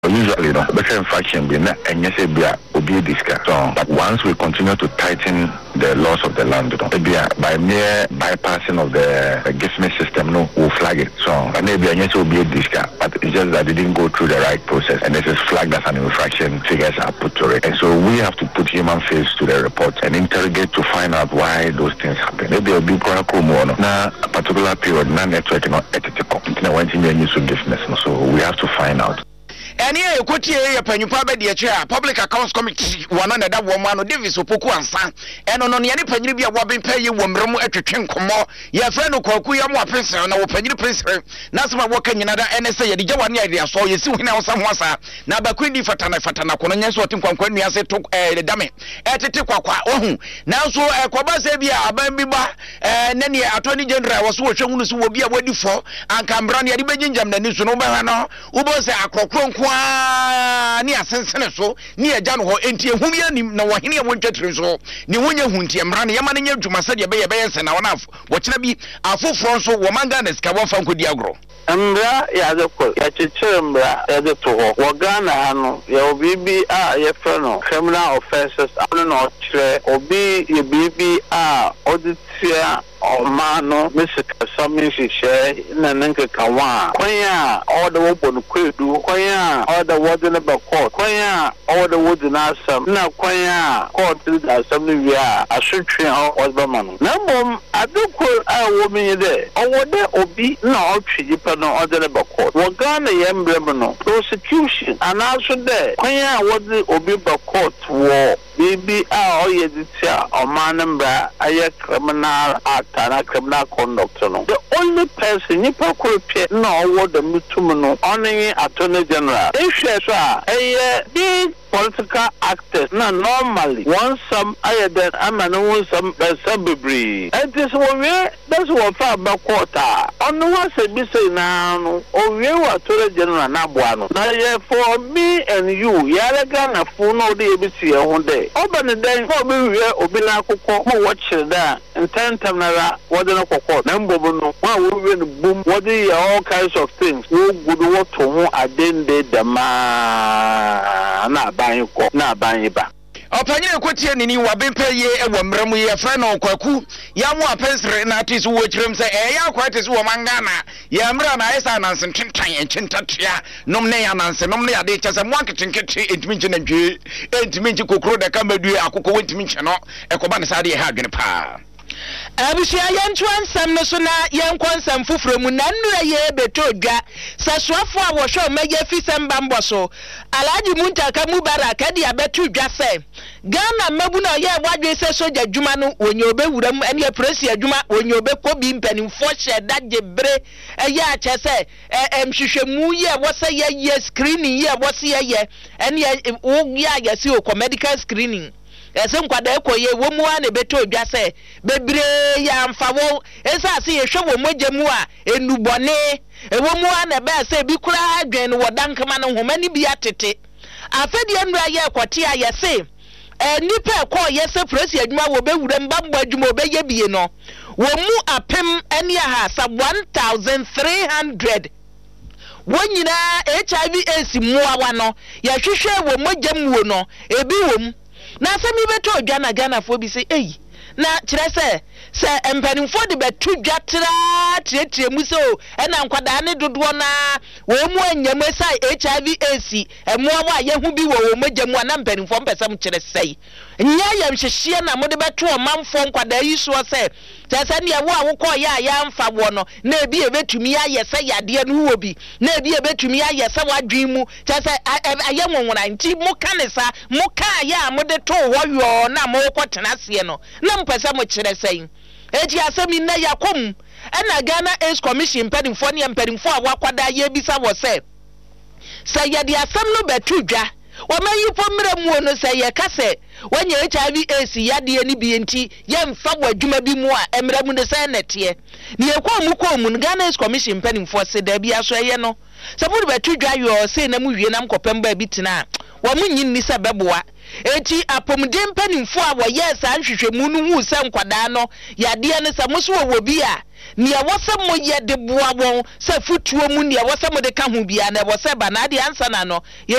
Usually, no, better infraction be na enyese bia obi discuss. So, but once we continue to tighten the laws of the land, by mere bypassing of the GISME system, no, we'll flag it. So, maybe enyese obi discuss, but it's just that they didn't go through the right process, and this is flagged as an infraction. Figures are put to it, and so we have to put human face to the report and interrogate to find out why those things happen. Maybe a big na a particular period, na network not ethical. So we have to find out. Any equity a penupa be the chair, Public Accounts Committee, one another woman, Davis Opoku and San, and on any penibia wobbin pay you one room at your more, your friend of Kokuya more prince and our penny prince. Nasma working in another NSA, the Jawan idea, so you see now some was now Baquindi Fatana Colonians, what in Conquenia said took the dummy at the Tiqua. Oh, now so a Quabasabia, a Bambiba, and then Attorney General was watching who will be away for, and Cambrania, the Benjamin, the news no banner, Ubos a crocron. Ni asensene so ni agya no ho enti ehumia ni na wahene ya wontwetire so ni wonya hunti mrane ya mane nya dwuma sade be ye na wona wo kira bi afoforo so wo manga na sika wonfa nkodi agro mbra ya zekọ ya chiche mbra ya de to ho wo Ghana hano ya obibi a ye freno criminal offenses ano no kire obi ye bibi a auditia Omano, Mr. Sammy share na nanka kawa. Kwanya all the work on kwedu, kwanya all the words in the court, kwanya all the words in asam. Na kwanya court is assembly via a shutri or osbaman. Nambom adukul a woman there. Or there obi no chijipano or the court. Wagana yembremano prosecution and also there. Kwanya what the obi court war. Bibi a oyeditia omanembra aye criminal act and criminal conduct no. The only person nipa kope na award the mutum no only Attorney General. If big political actors na normally one some aye then amano some bebri. It is that's what far back quarter. On the one say be say na no o we Attorney General na boano. Na for me and you yalega na phone no dey be see ehun dey. Oba ne den for be we obi na akokọ mo watch da intentam na wode no kokọ na mbobo no wa wo we no boom wode all kinds of things wo gudu wo to ho adende dama na ban ko na ban ba Opanya ekwtie nini wabempa ye ewo mramu ye fra na okwaku ya mu apensere na atisu wo kirem se ya akwatese wo mangana ya mra na esa na nsentwentan enchentatia nom ne ya nanse nom ne ya de chese mo anketenkete entimi nche na dwe entimi nche kokro de kamadu akoko wentimi nche no ekoba ne sade ha adwene pa Abusia yentu ansam no so na yenkonsam fufuro mu na nnura ye betodwa sasuafo a wo hwe mege fisem so Alhaji Muntaka Mubarak de abetodwa se Ghana mabu na ye wadwe se soja dwuma no wonye obewuram ene presi adwuma wonye obekobi mpanimfo hye dagebre eye a chese emhwehwemu ye wose ye screening ye wose ye ene wo ya yesi o medical screening Ese nkwada ekoye wo mu a na beto dwa se bebre ya mfawo esa se ye hwe wo mogyamu a enubone wo mu a na be se bi kura adwen wo dankama no homani bi atete afedi enura ye kwoti a ye se nipa ekọ ye se presi adwuma wo bewura mbambo adwuma obeye bie no wo mu apem ene ha sa 1300 wonyina HIV AIDS muawa no ya hwehwe wo mogyamu wo no ebi wom na semi beto odwa na Ghana fo bi se na kire se empanimfo de beto dwa tie mu se o na nkwada ne dodo na wo mu anyam sai HIV AC emuawa ye hu bi wo mogyamu na empanimfo mpesam kire sei nya yam hyehye na mo de beto o manfo nkwada yi so se ne wo awokọ ya mfa wo no na ebi ebetumi aye se yade no wo bi na ebi ebetumi aye se wadwen mu aye nwonwona nti mo kanesa mo ka ya mo de to wo yo na mo kwotena se no na mpesa mo kire sei eti asemi na yakom na Ghana AIDS Commission pedimfo ne pedimfo a wakwada ye bisa wo se yade asem no betudwa Wamayi pomre mu no se ye kase wanya HIV AIDS yade ni bi enti ye mfa wadwuma bi mu a emra mu ne se nete ne ekọ mu Ghana AIDS Commission penimfo se da bia so ye no se mu betu dwa yo se na mu wie na mkopem ba bi tina wo munyin ni se beboa eti apomden panimfo a wo yes anhwehwemu no hu se nkwada no yade ne se mo so wo bi a ne wose mo ye de boa won se futuo mu ne wose mo de ka hu bia na wose ba na de ansa na no